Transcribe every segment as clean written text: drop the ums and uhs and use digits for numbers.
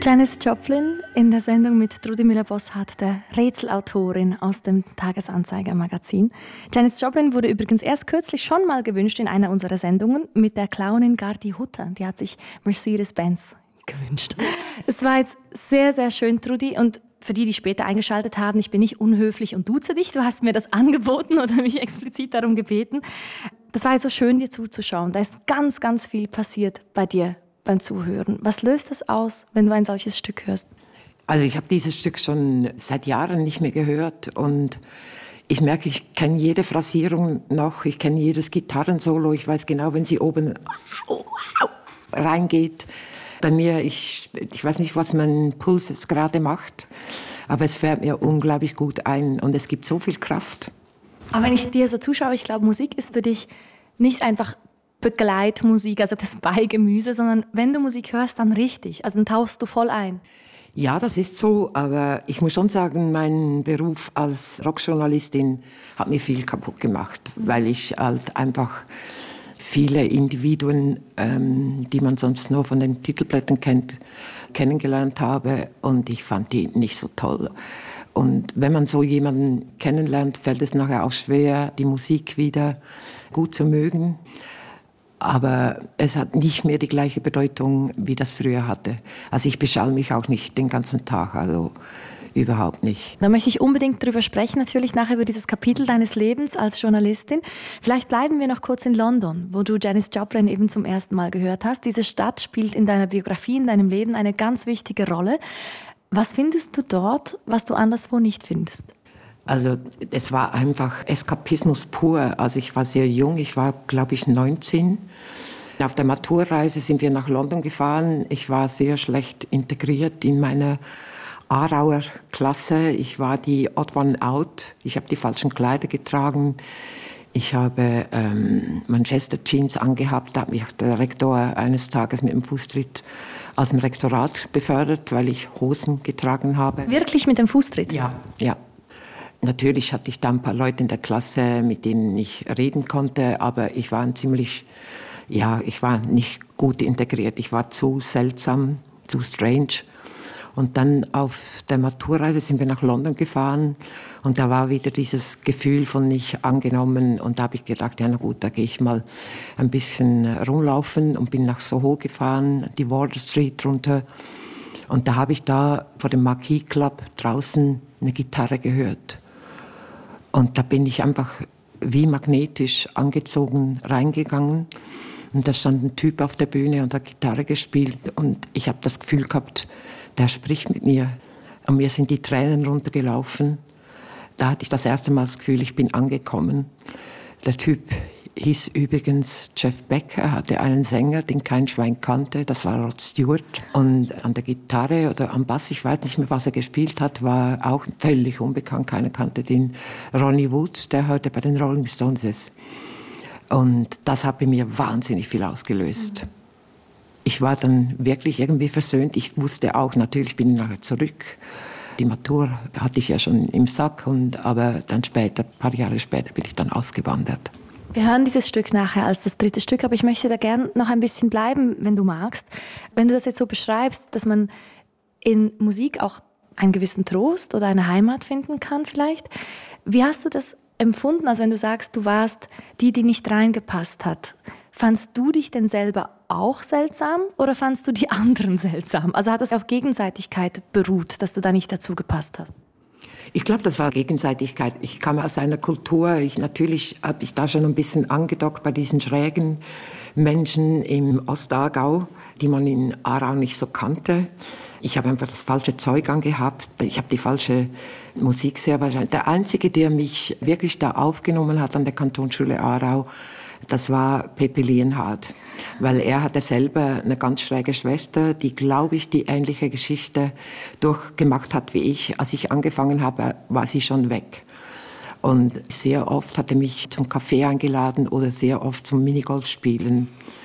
Janis Joplin in der Sendung mit Trudi Müller-Bosshardt, der Rätselautorin aus dem Tagesanzeiger-Magazin. Janis Joplin wurde übrigens erst kürzlich schon mal gewünscht in einer unserer Sendungen mit der Clownin Gardi Hutter. Die hat sich Mercedes-Benz gewünscht. Es war jetzt sehr, sehr schön, Trudi. Und für die später eingeschaltet haben, ich bin nicht unhöflich und duze dich. Du hast mir das angeboten oder mich explizit darum gebeten. Das war jetzt so schön, dir zuzuschauen. Da ist ganz, ganz viel passiert bei dir beim Zuhören. Was löst das aus, wenn du ein solches Stück hörst? Also ich habe dieses Stück schon seit Jahren nicht mehr gehört und ich merke, ich kenne jede Phrasierung noch, ich kenne jedes Gitarrensolo, ich weiß genau, wenn sie oben reingeht. Bei mir, ich weiß nicht, was mein Puls jetzt gerade macht, aber es fährt mir unglaublich gut ein und es gibt so viel Kraft. Aber wenn ich dir so zuschaue, ich glaube, Musik ist für dich nicht einfach Begleitmusik, also das Beigemüse, sondern wenn du Musik hörst, dann richtig, also dann tauchst du voll ein. Ja, das ist so, aber ich muss schon sagen, mein Beruf als Rockjournalistin hat mir viel kaputt gemacht, weil ich halt einfach viele Individuen, die man sonst nur von den Titelblättern kennt, kennengelernt habe und ich fand die nicht so toll. Und wenn man so jemanden kennenlernt, fällt es nachher auch schwer, die Musik wieder gut zu mögen. Aber es hat nicht mehr die gleiche Bedeutung, wie das früher hatte. Also ich beschall mich auch nicht den ganzen Tag, also überhaupt nicht. Da möchte ich unbedingt drüber sprechen, natürlich nachher über dieses Kapitel deines Lebens als Journalistin. Vielleicht bleiben wir noch kurz in London, wo du Janis Joplin eben zum ersten Mal gehört hast. Diese Stadt spielt in deiner Biografie, in deinem Leben eine ganz wichtige Rolle. Was findest du dort, was du anderswo nicht findest? Also es war einfach Eskapismus pur. Also ich war sehr jung, ich war, glaube ich, 19. Auf der Maturreise sind wir nach London gefahren. Ich war sehr schlecht integriert in meiner Aarauer Klasse. Ich war die Odd One Out. Ich habe die falschen Kleider getragen. Ich habe Manchester Jeans angehabt. Da hat mich der Rektor eines Tages mit dem Fußtritt aus dem Rektorat befördert, weil ich Hosen getragen habe. Wirklich mit dem Fußtritt? Ja, ja. Natürlich hatte ich da ein paar Leute in der Klasse, mit denen ich reden konnte, aber ich war ich war nicht gut integriert. Ich war zu seltsam, zu strange. Und dann auf der Maturreise sind wir nach London gefahren und da war wieder dieses Gefühl von nicht angenommen. Und da habe ich gedacht, ja na gut, da gehe ich mal ein bisschen rumlaufen und bin nach Soho gefahren, die Wardour Street runter. Und da habe ich da vor dem Marquis Club draußen eine Gitarre gehört. Und da bin ich einfach wie magnetisch angezogen reingegangen. Und da stand ein Typ auf der Bühne und hat Gitarre gespielt. Und ich habe das Gefühl gehabt, der spricht mit mir. Und mir sind die Tränen runtergelaufen. Da hatte ich das erste Mal das Gefühl, ich bin angekommen. Der Typ hieß übrigens Jeff Beck. Er hatte einen Sänger, den kein Schwein kannte. Das war Rod Stewart. Und an der Gitarre oder am Bass, ich weiß nicht mehr, was er gespielt hat, war auch völlig unbekannt. Keiner kannte den. Ronnie Wood, der heute bei den Rolling Stones ist. Und das hat bei mir wahnsinnig viel ausgelöst. Ich war dann wirklich irgendwie versöhnt. Ich wusste auch, natürlich bin ich nachher zurück. Die Matur hatte ich ja schon im Sack. Aber dann später, ein paar Jahre später, bin ich dann ausgewandert. Wir hören dieses Stück nachher als das dritte Stück, aber ich möchte da gerne noch ein bisschen bleiben, wenn du magst. Wenn du das jetzt so beschreibst, dass man in Musik auch einen gewissen Trost oder eine Heimat finden kann vielleicht. Wie hast du das empfunden? Also wenn du sagst, du warst die nicht reingepasst hat. Fandst du dich denn selber auch seltsam oder fandst du die anderen seltsam? Also hat das auf Gegenseitigkeit beruht, dass du da nicht dazu gepasst hast? Ich glaube, das war Gegenseitigkeit. Ich kam aus einer Kultur, natürlich habe ich da schon ein bisschen angedockt bei diesen schrägen Menschen im Ostaargau, die man in Aarau nicht so kannte. Ich habe einfach das falsche Zeug angehabt. Ich habe die falsche Musik sehr wahrscheinlich. Der Einzige, der mich wirklich da aufgenommen hat an der Kantonsschule Aarau, das war Pepe Lienhard, weil er hatte selber eine ganz schräge Schwester, die, glaube ich, die ähnliche Geschichte durchgemacht hat wie ich. Als ich angefangen habe, war sie schon weg. Und sehr oft hat er mich zum Kaffee eingeladen oder sehr oft zum Minigolf spielen.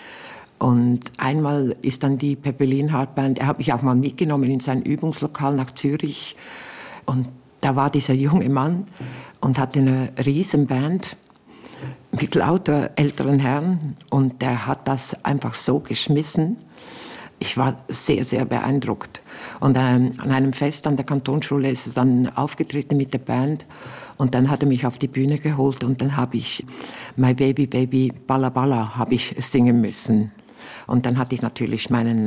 Und einmal ist dann die Pepe Lienhard Band, er hat mich auch mal mitgenommen in sein Übungslokal nach Zürich. Und da war dieser junge Mann und hatte eine riesen Band mit lauter älteren Herren und der hat das einfach so geschmissen. Ich war sehr, sehr beeindruckt. Und an einem Fest an der Kantonsschule ist er dann aufgetreten mit der Band. Und dann hat er mich auf die Bühne geholt und dann habe ich My Baby Baby Balla Balla habe ich singen müssen. Und dann hatte ich natürlich meinen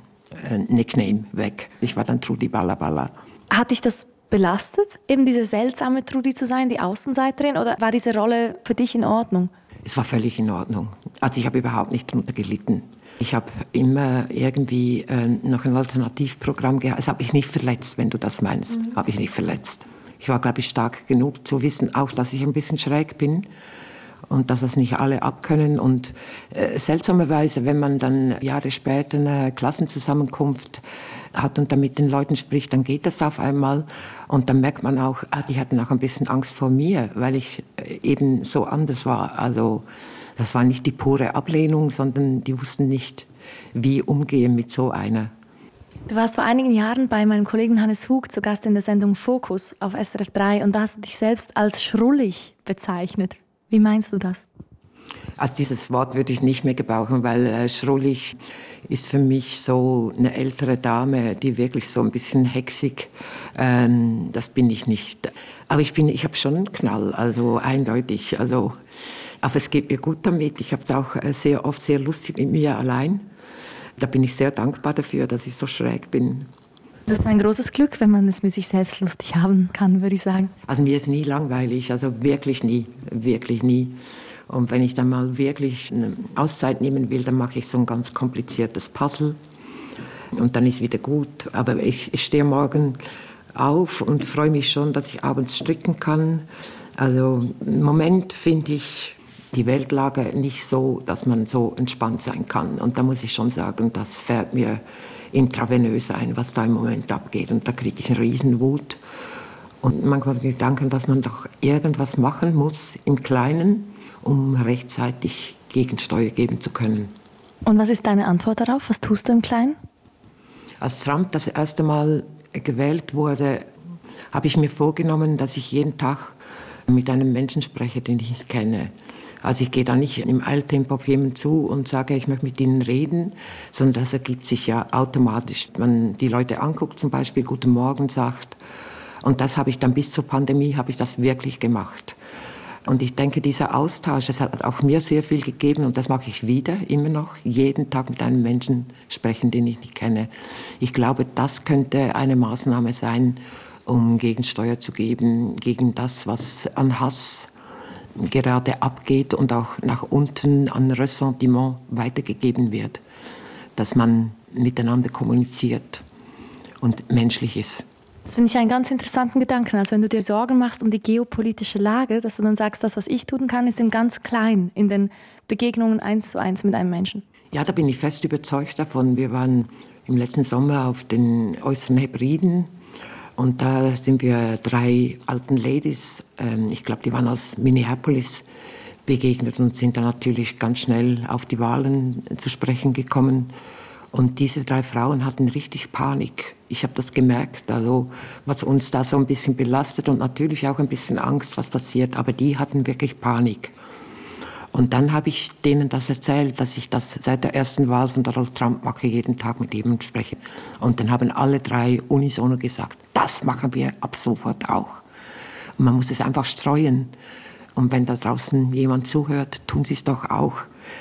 Nickname weg. Ich war dann Trudi Balla Balla. Hat dich das belastet, eben diese seltsame Trudi zu sein, die Außenseiterin, oder war diese Rolle für dich in Ordnung? Es war völlig in Ordnung. Also ich habe überhaupt nicht darunter gelitten. Ich habe immer irgendwie noch ein Alternativprogramm gehabt. Das habe ich nicht verletzt, wenn du das meinst. Habe ich nicht verletzt. Ich war, glaube ich, stark genug zu wissen, auch, dass ich ein bisschen schräg bin und dass das nicht alle abkönnen. Und seltsamerweise, wenn man dann Jahre später eine Klassenzusammenkunft hat und dann mit den Leuten spricht, dann geht das auf einmal. Und dann merkt man auch, die hatten auch ein bisschen Angst vor mir, weil ich eben so anders war. Also das war nicht die pure Ablehnung, sondern die wussten nicht, wie umgehen mit so einer. Du warst vor einigen Jahren bei meinem Kollegen Hannes Hug zu Gast in der Sendung Fokus auf SRF 3 und da hast du dich selbst als schrullig bezeichnet. Wie meinst du das? Also dieses Wort würde ich nicht mehr gebrauchen, weil schrullig ist für mich so eine ältere Dame, die wirklich so ein bisschen hexig, das bin ich nicht. Aber ich habe schon einen Knall, also eindeutig. Also, aber es geht mir gut damit. Ich habe es auch sehr oft sehr lustig mit mir allein. Da bin ich sehr dankbar dafür, dass ich so schräg bin. Das ist ein großes Glück, wenn man es mit sich selbst lustig haben kann, würde ich sagen. Also mir ist nie langweilig, also wirklich nie, wirklich nie. Und wenn ich dann mal wirklich eine Auszeit nehmen will, dann mache ich so ein ganz kompliziertes Puzzle und dann ist wieder gut. Aber ich stehe morgen auf und freue mich schon, dass ich abends stricken kann. Also im Moment finde ich die Weltlage nicht so, dass man so entspannt sein kann. Und da muss ich schon sagen, das fährt mir intravenös ein, was da im Moment abgeht. Und da kriege ich einen Riesenwut. Und manchmal den Gedanken, dass man doch irgendwas machen muss im Kleinen, um rechtzeitig Gegensteuer geben zu können. Und was ist deine Antwort darauf? Was tust du im Kleinen? Als Trump das erste Mal gewählt wurde, habe ich mir vorgenommen, dass ich jeden Tag mit einem Menschen spreche, den ich nicht kenne. Also ich gehe da nicht im Eiltempo auf jemanden zu und sage, ich möchte mit ihnen reden, sondern das ergibt sich ja automatisch. Man die Leute anguckt, zum Beispiel Guten Morgen sagt. Und das habe ich dann bis zur Pandemie, habe ich das wirklich gemacht. Und ich denke, dieser Austausch, das hat auch mir sehr viel gegeben und das mache ich wieder, immer noch, jeden Tag mit einem Menschen sprechen, den ich nicht kenne. Ich glaube, das könnte eine Maßnahme sein, um Gegensteuer zu geben gegen das, was an Hass gerade abgeht und auch nach unten an Ressentiment weitergegeben wird, dass man miteinander kommuniziert und menschlich ist. Das finde ich einen ganz interessanten Gedanken. Also wenn du dir Sorgen machst um die geopolitische Lage, dass du dann sagst, das, was ich tun kann, ist im ganz Kleinen, in den Begegnungen 1:1 mit einem Menschen. Ja, da bin ich fest überzeugt davon. Wir waren im letzten Sommer auf den Äußeren Hebriden und da sind wir 3 alten Ladies, ich glaube, die waren aus Minneapolis, begegnet und sind dann natürlich ganz schnell auf die Wahlen zu sprechen gekommen. Und diese 3 Frauen hatten richtig Panik. Ich habe das gemerkt, also was uns da so ein bisschen belastet und natürlich auch ein bisschen Angst, was passiert. Aber die hatten wirklich Panik. Und dann habe ich denen das erzählt, dass ich das seit der ersten Wahl von Donald Trump mache, jeden Tag mit jemandem spreche. Und dann haben alle 3 unisono gesagt, das machen wir ab sofort auch. Und man muss es einfach streuen. Und wenn da draußen jemand zuhört, tun sie es doch auch.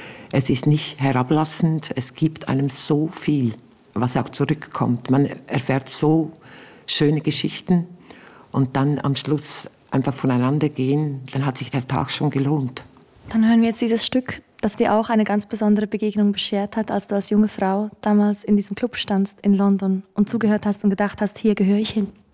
Es ist nicht herablassend, es gibt einem so viel, was auch zurückkommt. Man erfährt so schöne Geschichten und dann am Schluss einfach voneinander gehen, dann hat sich der Tag schon gelohnt. Dann hören wir jetzt dieses Stück, das dir auch eine ganz besondere Begegnung beschert hat, als du als junge Frau damals in diesem Club standst in London und zugehört hast und gedacht hast, hier gehöre ich hin.